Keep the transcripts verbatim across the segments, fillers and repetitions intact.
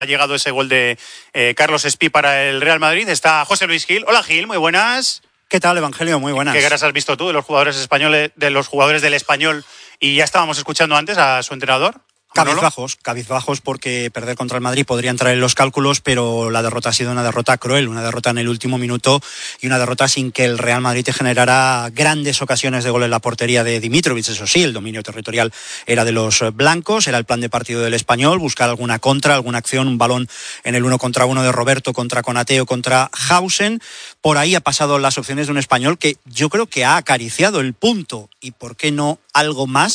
Ha llegado ese gol de eh, Carlos Espí para el Real Madrid. Está José Luis Gil. Hola Gil, muy buenas. ¿Qué tal, Evangelio? Muy buenas. ¿Qué caras has visto tú de los jugadores españoles, de los jugadores del Español? Y ya estábamos escuchando antes a su entrenador. Cabizbajos, cabizbajos porque perder contra el Madrid podría entrar en los cálculos, pero la derrota ha sido una derrota cruel, una derrota en el último minuto y una derrota sin que el Real Madrid te generara grandes ocasiones de gol en la portería de Dimitrovic. Eso sí, el dominio territorial era de los blancos, era el plan de partido del Español, buscar alguna contra, alguna acción, un balón en el uno contra uno de Roberto contra Konate o contra Hausen. Por ahí ha pasado las opciones de un Español que yo creo que ha acariciado el punto y por qué no algo más.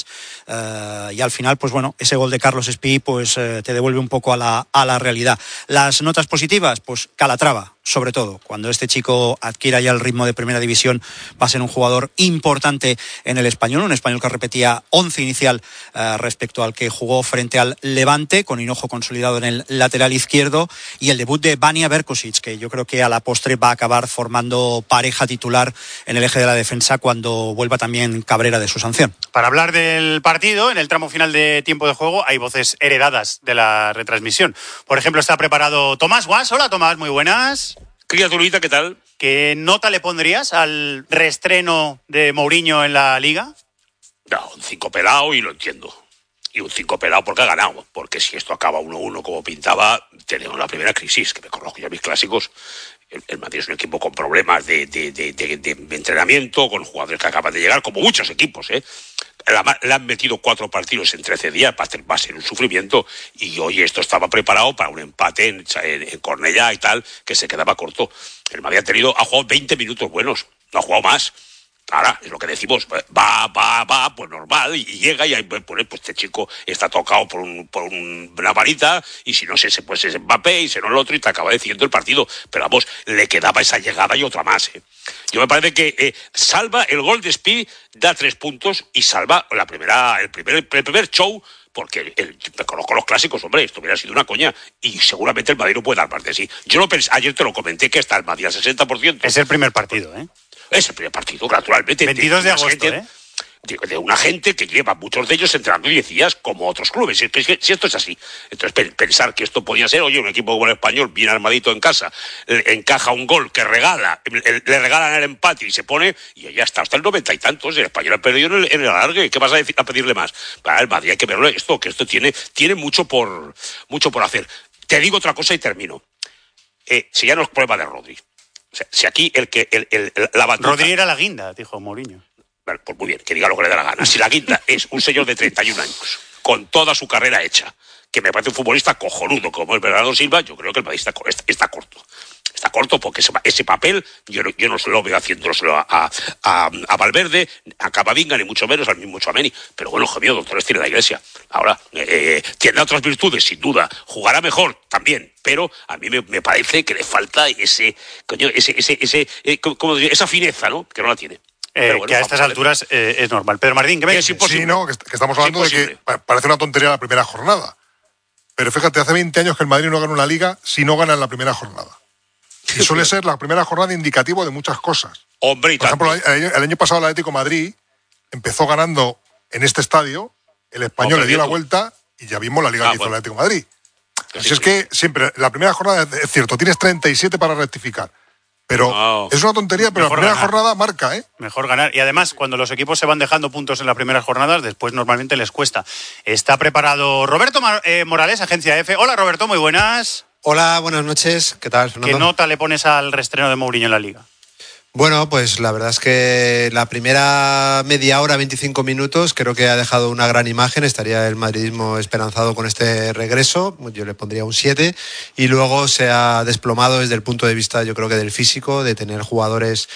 Uh, y al final, pues bueno, ese gol de Carlos Espí pues eh, te devuelve un poco a la, a la realidad. Las notas positivas, pues Calatrava, sobre todo. Cuando este chico adquiera ya el ritmo de primera división, va a ser un jugador importante en el Español, un Español que repetía once inicial eh, respecto al que jugó frente al Levante, con Hinojo consolidado en el lateral izquierdo, y el debut de Vanja Berkosic, que yo creo que a la postre va a acabar formando pareja titular en el eje de la defensa cuando vuelva también Cabrera de su sanción. Para hablar del partido, en el tramo final de tiempo de juego, hay voces heredadas de la retransmisión. Por ejemplo, está preparado Tomás Guas. Hola Tomás, muy buenas. Criaturita, ¿qué tal? ¿Qué nota le pondrías al reestreno de Mourinho en la Liga? No, un cinco pelado y lo entiendo. Y un cinco pelado porque ha ganado. Porque si esto acaba uno uno como pintaba, tenemos la primera crisis, que me conozco ya mis clásicos. El, el Madrid es un equipo con problemas de, de, de, de, de entrenamiento, con jugadores que acaban de llegar, como muchos equipos, ¿eh? La, le han metido cuatro partidos en trece días, va a ser un sufrimiento, y hoy esto estaba preparado para un empate en, en, en Cornellá y tal, que se quedaba corto. El Madrid ha tenido, ha jugado veinte minutos buenos, no ha jugado más. Ahora, es lo que decimos, va, va, va, pues normal, y llega y ahí pues, pues este chico está tocado por, un, por un, una varita, y si no es ese, pues es Mbappé, y si no el otro, y te acaba decidiendo el partido. Pero vamos, le quedaba esa llegada y otra más, ¿eh? Yo me parece que eh, salva el gol de Speed, da tres puntos y salva la primera, el primer, el primer show, porque el, el, me conozco los clásicos, hombre, esto hubiera sido una coña, y seguramente el Madrid no puede dar parte de sí. Yo lo pensé, ayer te lo comenté, que está el Madrid al sesenta por ciento. Es el primer partido, ¿eh? Es el primer partido, naturalmente. veintidós de agosto, gente, ¿eh? De, de una gente que lleva muchos de ellos entrenando diez días, como otros clubes. Es que, es que, si esto es así, entonces pensar que esto podía ser, oye, un equipo como el Español, bien armadito en casa, le encaja un gol que regala, le, le regalan el empate y se pone, y ya está, hasta el noventa y tantos, el Español ha perdido en el, en el alargue. ¿Qué vas a, decir, a pedirle más? Para el Madrid hay que verlo esto, que esto tiene, tiene mucho por, mucho por hacer. Te digo otra cosa y termino. Eh, si ya no es prueba de Rodri. O sea, si aquí el que el, el, el, la batuta... Rodri era la guinda, dijo Mourinho. Bueno, pues muy bien, que diga lo que le dé la gana. Si la guinda es un señor de treinta y un años, con toda su carrera hecha, que me parece un futbolista cojonudo como el Bernardo Silva, yo creo que el Madrid está, está, está corto. Está corto porque ese, ese papel yo no, yo no se lo veo haciéndoselo a, a, a, a Valverde, a Camavinga, ni mucho menos al mismo Tchouaméni. Pero bueno, hijo mío, doctores tiene la Iglesia. Ahora, eh, tiene otras virtudes, sin duda. Jugará mejor también, pero a mí me, me parece que le falta ese, coño, ese, ese, ese, eh, como, esa fineza, ¿no? Que no la tiene. Eh, bueno, que a estas alturas eh, es normal. Pedro Martín, ¿qué me dices? Sí, no, que, que estamos hablando de que parece una tontería la primera jornada. Pero fíjate, hace veinte años que el Madrid no gana una liga si no gana en la primera jornada. Y suele ser la primera jornada indicativo de muchas cosas. Hombre, por ejemplo, el año, el año pasado el Atlético de Madrid empezó ganando en este estadio, el Español no, le dio la vuelta y ya vimos la liga ah, que hizo bueno. el Atlético de Madrid. Así sí, es sí. que siempre, la primera jornada, es cierto, tienes treinta y siete para rectificar. Pero no, es una tontería, pero la primera ganar. jornada marca, ¿eh? Mejor ganar. Y además, cuando los equipos se van dejando puntos en las primeras jornadas, después normalmente les cuesta. Está preparado Roberto Morales, Agencia F. Hola, Roberto, muy buenas. Hola, buenas noches. ¿Qué tal, Fernando? ¿Qué nota le pones al reestreno de Mourinho en la Liga? Bueno, pues la verdad es que la primera media hora, veinticinco minutos, creo que ha dejado una gran imagen. Estaría el madridismo esperanzado con este regreso. Yo le pondría un siete. Y luego se ha desplomado desde el punto de vista, yo creo que del físico, de tener jugadores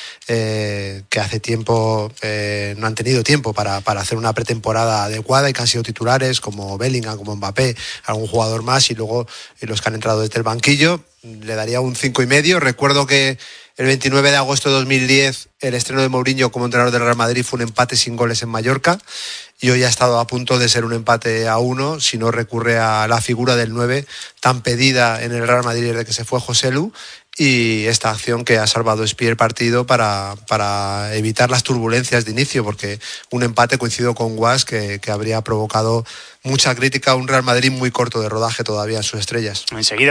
eh, que hace tiempo eh, no han tenido tiempo para, para hacer una pretemporada adecuada y que han sido titulares, como Bellingham, como Mbappé, algún jugador más, y luego los que han entrado desde el banquillo. le daría un cinco y medio. Recuerdo que el veintinueve de agosto de dos mil diez el estreno de Mourinho como entrenador del Real Madrid fue un empate sin goles en Mallorca, y hoy ha estado a punto de ser un empate a uno si no recurre a la figura del nueve tan pedida en el Real Madrid desde que se fue José Lu, y esta acción que ha salvado Espí el partido para, para evitar las turbulencias de inicio, porque un empate, coincido con Guas, que, que habría provocado mucha crítica a un Real Madrid muy corto de rodaje todavía en sus estrellas. Enseguida